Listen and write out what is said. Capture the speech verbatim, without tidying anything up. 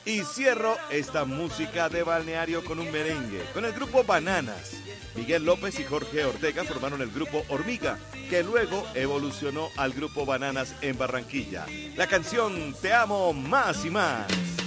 Y cierro esta música de balneario con un merengue, con el grupo Bananas. Miguel López y Jorge Ortega formaron el grupo Hormiga, que luego evolucionó al grupo Bananas en Barranquilla. La canción Te amo más y más.